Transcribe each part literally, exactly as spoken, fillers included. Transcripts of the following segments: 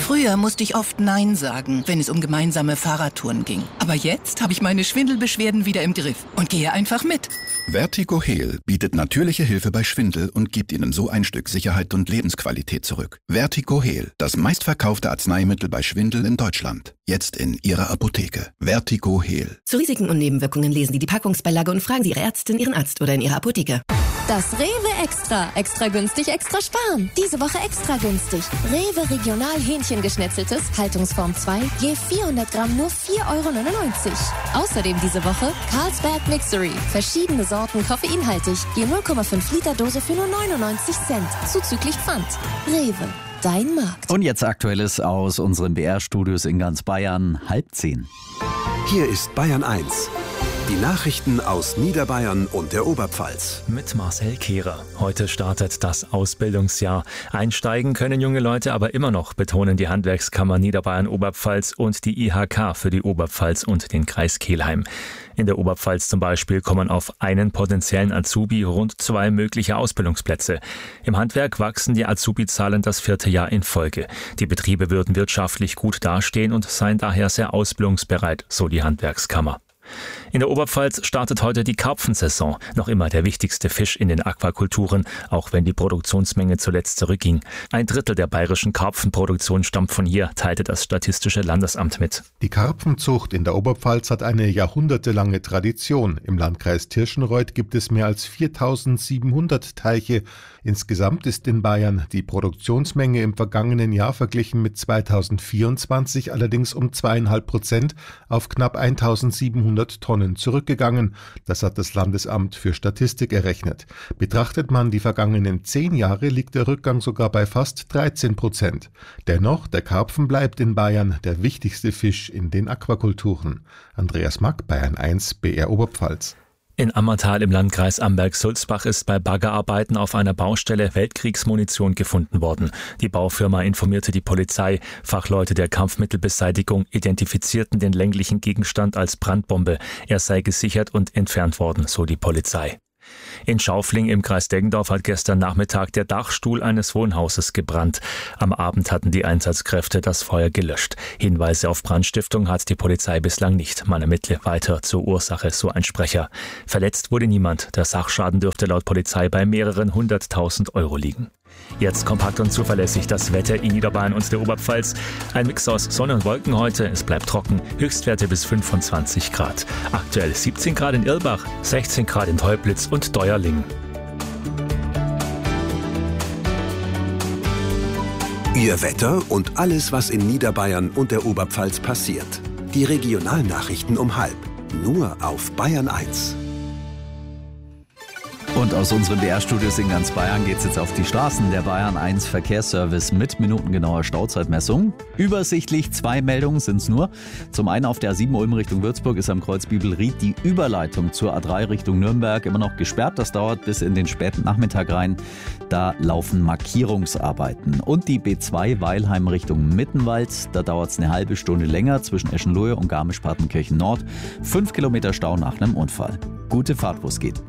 Früher musste ich oft Nein sagen, wenn es um gemeinsame Fahrradtouren ging. Aber jetzt habe ich meine Schwindelbeschwerden wieder im Griff und gehe einfach mit. Vertigo Heal bietet natürliche Hilfe bei Schwindel und gibt Ihnen so ein Stück Sicherheit und Lebensqualität zurück. Vertigo Heal, das meistverkaufte Arzneimittel bei Schwindel in Deutschland. Jetzt in Ihrer Apotheke. Vertigo Heal. Zu Risiken und Nebenwirkungen lesen Sie die Packungsbeilage und fragen Sie Ihre Ärztin, Ihren Arzt oder in Ihrer Apotheke. Das Rewe Extra. Extra günstig, extra sparen. Diese Woche extra günstig. Rewe Regional Hähnchengeschnetzeltes, Haltungsform zwei, je vierhundert Gramm nur vier Euro neunundneunzig. Außerdem diese Woche Carlsberg Mixery. Verschiedene Sorten koffeinhaltig. Je null Komma fünf Liter Dose für nur neunundneunzig Cent. Zuzüglich Pfand. Rewe. Dein Markt. Und jetzt Aktuelles aus unseren B R-Studios in ganz Bayern. Halb zehn. Hier ist Bayern eins. Die Nachrichten aus Niederbayern und der Oberpfalz. Mit Marcel Kehrer. Heute startet das Ausbildungsjahr. Einsteigen können junge Leute aber immer noch, betonen die Handwerkskammer Niederbayern-Oberpfalz und die I H K für die Oberpfalz und den Kreis Kelheim. In der Oberpfalz zum Beispiel kommen auf einen potenziellen Azubi rund zwei mögliche Ausbildungsplätze. Im Handwerk wachsen die Azubi-Zahlen das vierte Jahr in Folge. Die Betriebe würden wirtschaftlich gut dastehen und seien daher sehr ausbildungsbereit, so die Handwerkskammer. In der Oberpfalz startet heute die Karpfensaison, noch immer der wichtigste Fisch in den Aquakulturen, auch wenn die Produktionsmenge zuletzt zurückging. Ein Drittel der bayerischen Karpfenproduktion stammt von hier, teilte das Statistische Landesamt mit. Die Karpfenzucht in der Oberpfalz hat eine jahrhundertelange Tradition. Im Landkreis Tirschenreuth gibt es mehr als viertausendsiebenhundert Teiche. Insgesamt ist in Bayern die Produktionsmenge im vergangenen Jahr verglichen mit zweitausendvierundzwanzig allerdings um zweieinhalb Prozent auf knapp eintausendsiebenhundert Tonnen zurückgegangen. Das hat das Landesamt für Statistik errechnet. Betrachtet man die vergangenen zehn Jahre, liegt der Rückgang sogar bei fast dreizehn Prozent. Dennoch, der Karpfen bleibt in Bayern der wichtigste Fisch in den Aquakulturen. Andreas Mack, Bayern eins, B R Oberpfalz. In Ammertal im Landkreis Amberg-Sulzbach ist bei Baggerarbeiten auf einer Baustelle Weltkriegsmunition gefunden worden. Die Baufirma informierte die Polizei. Fachleute der Kampfmittelbeseitigung identifizierten den länglichen Gegenstand als Brandbombe. Er sei gesichert und entfernt worden, so die Polizei. In Schaufling im Kreis Deggendorf hat gestern Nachmittag der Dachstuhl eines Wohnhauses gebrannt. Am Abend hatten die Einsatzkräfte das Feuer gelöscht. Hinweise auf Brandstiftung hat die Polizei bislang nicht. Man ermittle weiter zur Ursache, so ein Sprecher. Verletzt wurde niemand. Der Sachschaden dürfte laut Polizei bei mehreren hunderttausend Euro liegen. Jetzt kompakt und zuverlässig das Wetter in Niederbayern und der Oberpfalz. Ein Mix aus Sonne und Wolken heute. Es bleibt trocken. Höchstwerte bis fünfundzwanzig Grad. Aktuell siebzehn Grad in Irlbach, sechzehn Grad in Teublitz und Deuerling. Ihr Wetter und alles, was in Niederbayern und der Oberpfalz passiert. Die Regionalnachrichten um halb. Nur auf Bayern eins. Und aus unseren B R-Studios in ganz Bayern geht's jetzt auf die Straßen. Der Bayern eins Verkehrsservice mit minutengenauer Stauzeitmessung. Übersichtlich zwei Meldungen sind's nur. Zum einen auf der A sieben Ulm Richtung Würzburg ist am Kreuz Bibelried die Überleitung zur A drei Richtung Nürnberg immer noch gesperrt. Das dauert bis in den späten Nachmittag rein. Da laufen Markierungsarbeiten. Und die B zwei Weilheim Richtung Mittenwald. Da dauert's eine halbe Stunde länger zwischen Eschenlohe und Garmisch-Partenkirchen Nord. Fünf Kilometer Stau nach einem Unfall. Gute Fahrt, wo es geht.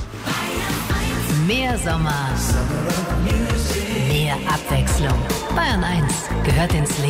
Mehr Sommer, mehr Abwechslung. Bayern eins gehört ins Leben.